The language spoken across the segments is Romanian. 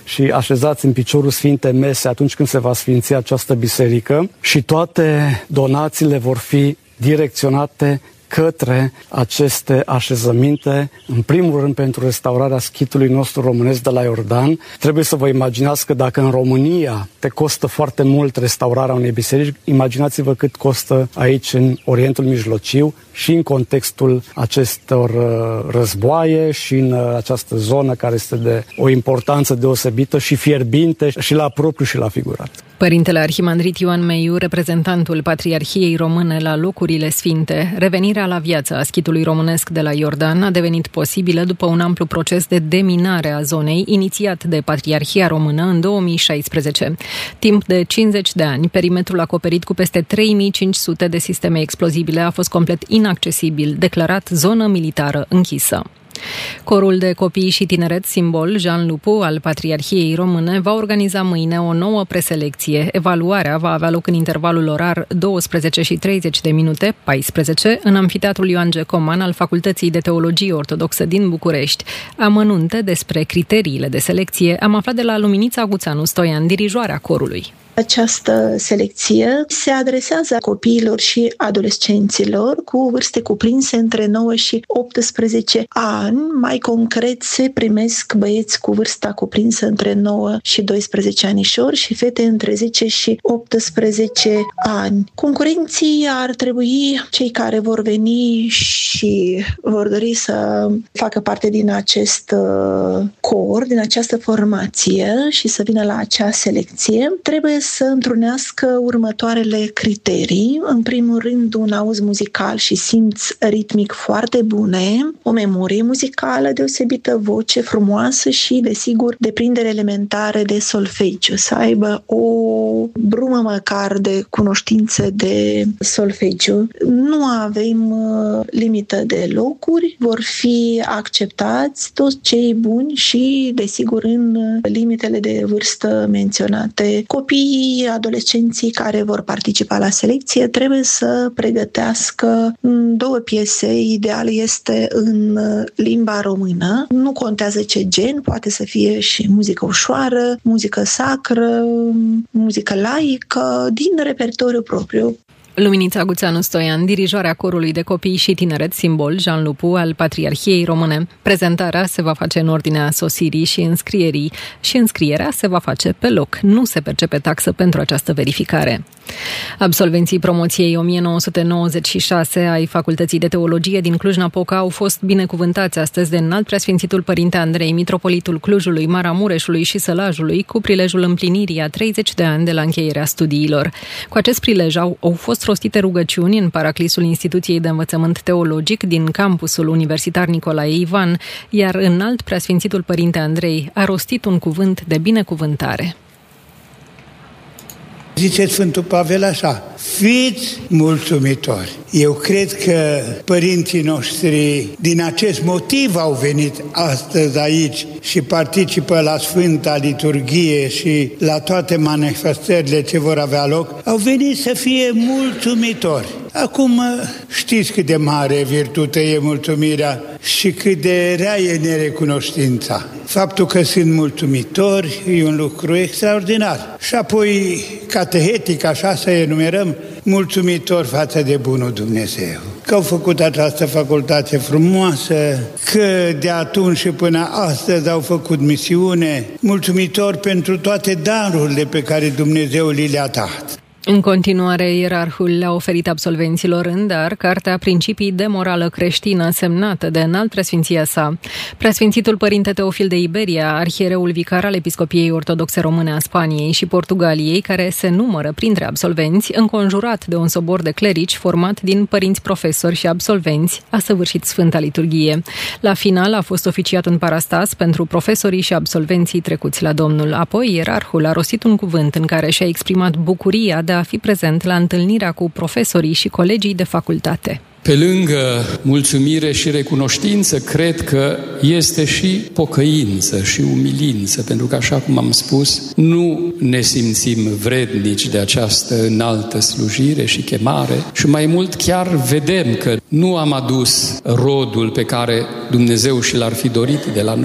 și așezați în piciorul Sfinte Mese atunci când se va sfinți această biserică și toate donațiile vor fi direcționate către aceste așezăminte, în primul rând pentru restaurarea schitului nostru românesc de la Iordan. Trebuie să vă imaginați că dacă în România te costă foarte mult restaurarea unei biserici, imaginați-vă cât costă aici în Orientul Mijlociu și în contextul acestor războaie și în această zonă care este de o importanță deosebită și fierbinte și la propriu și la figurat. Părintele Arhimandrit Ioan Meiu, reprezentantul Patriarhiei Române la locurile sfinte, revenirea la viață a schitului românesc de la Iordan a devenit posibilă după un amplu proces de deminare a zonei inițiat de Patriarhia Română în 2016. Timp de 50 de ani, perimetrul acoperit cu peste 3500 de sisteme explozibile a fost complet inaccesibil, declarat zonă militară închisă. Corul de copii și tineret simbol Jean Lupu al Patriarhiei Române va organiza mâine o nouă preselecție. Evaluarea va avea loc în intervalul orar 12:30 14 în Amfiteatrul Ioan G. Coman al Facultății de Teologie Ortodoxă din București. Amănunte despre criteriile de selecție am aflat de la Luminița Guțanu Stoian, dirijoarea corului. Această selecție se adresează copiilor și adolescenților cu vârste cuprinse între 9 și 18 ani. Mai concret, se primesc băieți cu vârsta cuprinsă între 9 și 12 anișori și fete între 10 și 18 ani. Concurenții ar trebui cei care vor veni și vor dori să facă parte din acest cor, din această formație și să vină la acea selecție. Trebuie să întrunească următoarele criterii. În primul rând, un auz muzical și simț ritmic foarte bune, o memorie muzicală deosebită, voce frumoasă și, desigur, deprindere elementare de solfegiu, să aibă o brumă măcar de cunoștințe de solfegiu. Nu avem limită de locuri, vor fi acceptați toți cei buni și, desigur, în limitele de vârstă menționate. Copiii, adolescenții care vor participa la selecție trebuie să pregătească 2 piese, ideal este în limba română. Nu contează ce gen, poate să fie și muzică ușoară, muzică sacră, muzică laică, din repertoriu propriu. Luminița Guțanu Stoian, dirijoarea corului de copii și tineret simbol Jean Lupu al Patriarhiei Române. Prezentarea se va face în ordinea sosirii și înscrierii și înscrierea se va face pe loc. Nu se percepe taxă pentru această verificare. Absolvenții promoției 1996 ai Facultății de Teologie din Cluj-Napoca au fost binecuvântați astăzi de Înalt Preasfințitul Părinte Andrei, mitropolitul Clujului, Maramureșului și Sălajului, cu prilejul împlinirii a 30 de ani de la încheierea studiilor. Cu acest prilej au fost rostite rugăciuni în paraclisul Instituției de Învățământ Teologic din campusul Universitar Nicolae Ivan, iar Înalt Preasfințitul Părinte Andrei a rostit un cuvânt de binecuvântare. Zice Sfântul Pavel așa: fiți mulțumitori. Eu cred că părinții noștri din acest motiv au venit astăzi aici și participă la Sfânta Liturghie și la toate manifestările ce vor avea loc. Au venit să fie mulțumitori. Acum știți cât de mare virtute e mulțumirea și cât de rea e nerecunoștința. Faptul că sunt mulțumitori e un lucru extraordinar. Și apoi, catehetic, așa să enumerăm, mulțumitori față de bunul Dumnezeu. Că au făcut această facultate frumoasă, că de atunci și până astăzi au făcut misiune, mulțumitori pentru toate darurile pe care Dumnezeu le-a dat. În continuare, ierarhul le-a oferit absolvenților în dar cartea Principii de morală creștină, semnată de Înalt Preasfinția sa. Preasfințitul Părinte Teofil de Iberia, arhiereul vicar al Episcopiei Ortodoxe Române a Spaniei și Portugaliei, care se numără printre absolvenți, înconjurat de un sobor de clerici format din părinți profesori și absolvenți, a săvârșit Sfânta Liturghie. La final a fost oficiat un parastas pentru profesorii și absolvenții trecuți la Domnul. Apoi, ierarhul a rostit un cuvânt în care și-a exprimat bucuria de a fi prezent la întâlnirea cu profesorii și colegii de facultate. Pe lângă mulțumire și recunoștință, cred că este și pocăință și umilință, pentru că, așa cum am spus, nu ne simțim vrednici de această înaltă slujire și chemare și mai mult chiar vedem că nu am adus rodul pe care Dumnezeu și l-ar fi dorit de la noi.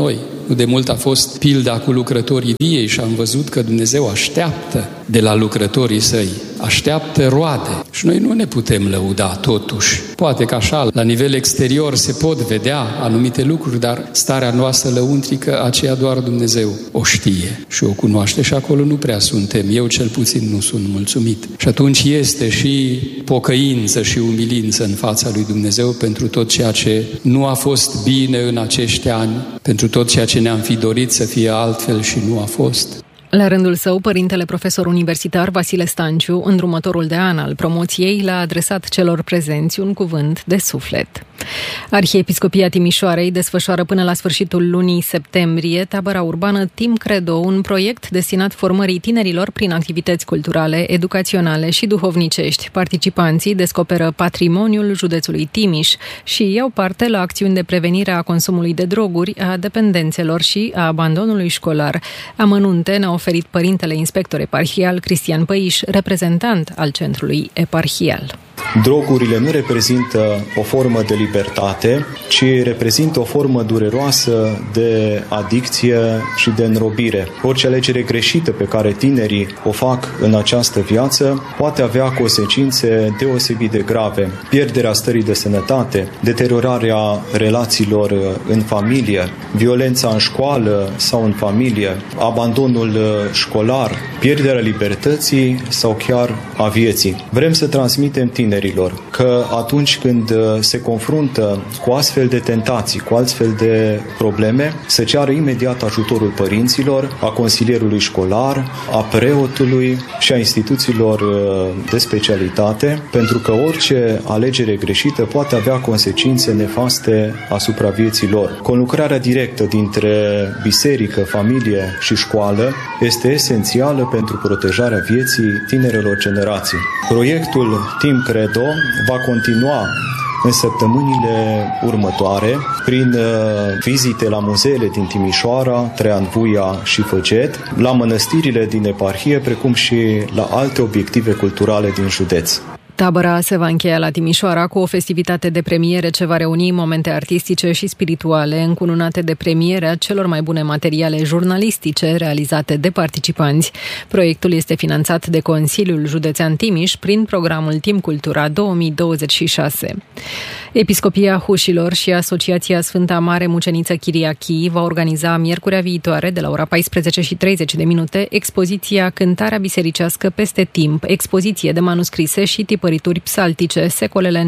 Nu de mult a fost pilda cu lucrătorii viei și am văzut că Dumnezeu așteaptă de la lucrătorii săi, așteaptă roade. Și noi nu ne putem lăuda totuși. Poate că așa, la nivel exterior se pot vedea anumite lucruri, dar starea noastră lăuntrică, aceea doar Dumnezeu o știe și o cunoaște și acolo nu prea suntem. Eu cel puțin nu sunt mulțumit. Și atunci este și pocăință și umilință în fața lui Dumnezeu pentru tot ceea ce nu a fost bine în acești ani, pentru tot ceea ce ne-am fi dorit să fie altfel și nu a fost. La rândul său, părintele profesor universitar Vasile Stanciu, îndrumătorul de an al promoției, l-a adresat celor prezenți un cuvânt de suflet. Arhiepiscopia Timișoarei desfășoară până la sfârșitul lunii septembrie tabăra urbană Tim Credo, un proiect destinat formării tinerilor prin activități culturale, educaționale și duhovnicești. Participanții descoperă patrimoniul județului Timiș și iau parte la acțiuni de prevenire a consumului de droguri, a dependențelor și a abandonului școlar. Amănunte ne-a oferit părintele inspector eparhial Cristian Păiș, reprezentant al centrului eparhial. Drogurile nu reprezintă o formă de libertate, ci reprezintă o formă dureroasă de adicție și de înrobire. Orice alegere greșită pe care tinerii o fac în această viață poate avea consecințe deosebit de grave. Pierderea stării de sănătate, deteriorarea relațiilor în familie, violența în școală sau în familie, abandonul școlar, pierderea libertății sau chiar a vieții. Vrem să transmitem tinerilor că atunci când se confruntă cu astfel de tentații, cu astfel de probleme, să ceară imediat ajutorul părinților, a consilierului școlar, a preotului și a instituțiilor de specialitate, pentru că orice alegere greșită poate avea consecințe nefaste asupra vieții lor. Conlucrarea directă dintre biserică, familie și școală este esențială pentru protejarea vieții tinerelor generații. Proiectul Tim Credo va continua în săptămânile următoare prin vizite la muzeele din Timișoara, Traian Vuia și Făget, la mănăstirile din eparhie, precum și la alte obiective culturale din județ. Tabăra se va încheia la Timișoara cu o festivitate de premiere ce va reuni momente artistice și spirituale încununate de premierea celor mai bune materiale jurnalistice realizate de participanți. Proiectul este finanțat de Consiliul Județean Timiș prin programul Tim Cultura 2026. Episcopia Hușilor și Asociația Sfânta Mare Muceniță Chiriachi va organiza miercurea viitoare de la ora 14:30 expoziția Cântarea bisericească peste timp, expoziție de manuscrise și tipărituri psaltice secolele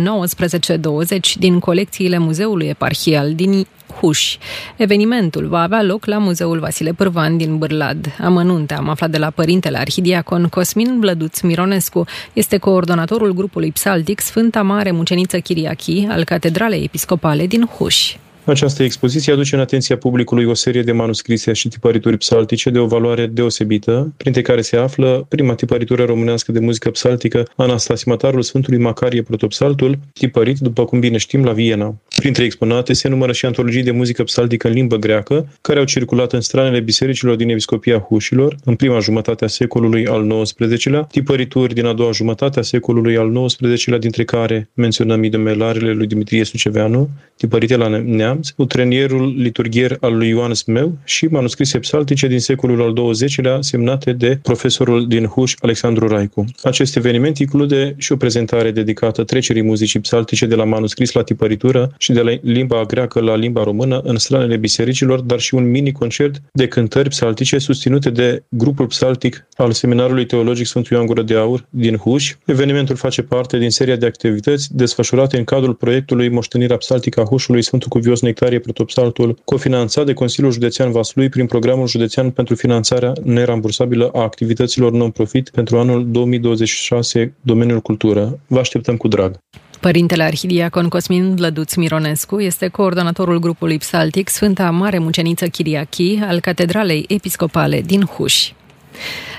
19-20 din colecțiile Muzeului Eparhial din Huși. Evenimentul va avea loc la Muzeul Vasile Pârvan din Bârlad. Amănunte am aflat de la părintele arhidiacon Cosmin Vlăduț Mironescu. Este coordonatorul grupului psaltic Sfânta Mare Muceniță Chiriachi al Catedralei Episcopale din Huși. Această expoziție aduce în atenția publicului o serie de manuscrise și tipărituri psaltice de o valoare deosebită, printre care se află prima tipăritură românească de muzică psaltică, Anastasimatarul Sfântului Macarie Protopsaltul, tipărit, după cum bine știm, la Viena. Printre exponate se numără și antologii de muzică psaltică în limbă greacă, care au circulat în stranele bisericilor din Episcopia Hușilor, în prima jumătate a secolului al XIX-lea, tipărituri din a doua jumătate a secolului al XIX-lea, dintre care menționăm idomelarele lui Dimitrie Suceveanu, tipărite la Neamț, utrenierul liturghier al lui Ioan Smeu și manuscrise psaltice din secolul al XX-lea semnate de profesorul din Huș, Alexandru Raicu. Acest eveniment include și o prezentare dedicată trecerii muzicii psaltice de la manuscris la tipăritură și de la limba greacă la limba română în stranele bisericilor, dar și un mini-concert de cântări psaltice susținute de grupul psaltic al Seminarului Teologic Sfântul Ioan Gură de Aur din Huș. Evenimentul face parte din seria de activități desfășurate în cadrul proiectului Moștenirea psaltică a Hușului Sfântul Cuvios Nectarie Protopsaltul, cofinanțat de Consiliul Județean Vaslui prin Programul Județean pentru finanțarea nerambursabilă a activităților non-profit pentru anul 2026, domeniul cultură. Vă așteptăm cu drag! Părintele arhidiacon Cosmin Vlăduț Mironescu este coordonatorul grupului psaltic Sfânta Mare Muceniță Chiriachi al Catedralei Episcopale din Huși.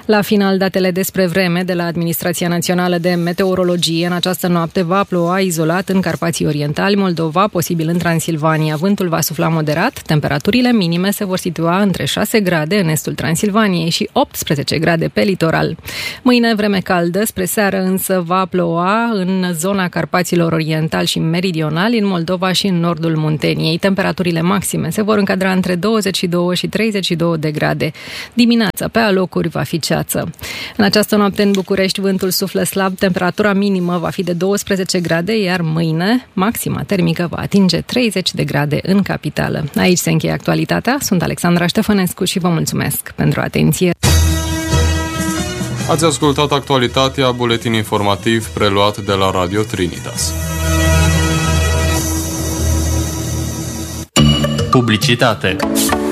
La final, datele despre vreme de la Administrația Națională de Meteorologie. În această noapte va ploua izolat în Carpații Orientali, Moldova, posibil în Transilvania. Vântul va sufla moderat, temperaturile minime se vor situa între 6 grade în estul Transilvaniei și 18 grade pe litoral. Mâine vreme caldă, spre seară însă va ploua în zona Carpaților Orientali și Meridionali, în Moldova și în nordul Munteniei. Temperaturile maxime se vor încadra între 22 și 32 de grade. Dimineața, pe alocuri, va fi ceață. În această noapte în București vântul suflă slab, temperatura minimă va fi de 12 grade, iar mâine maxima termică va atinge 30 de grade în capitală. Aici se încheie actualitatea. Sunt Alexandra Ștefănescu și vă mulțumesc pentru atenție. Ați ascultat actualitatea, buletin informativ preluat de la Radio Trinitas. Publicitate.